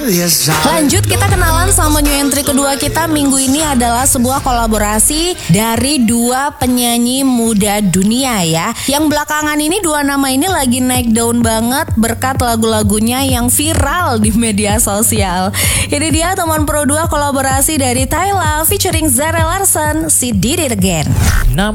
Lanjut, kita kenalan sama new entry kedua kita minggu ini adalah sebuah kolaborasi dari dua penyanyi muda dunia ya. Yang belakangan ini dua nama ini lagi naik daun banget berkat lagu-lagunya yang viral di media sosial. Ini dia teman pro 2 kolaborasi dari Tyla featuring Zara Larsson, She Did It Again.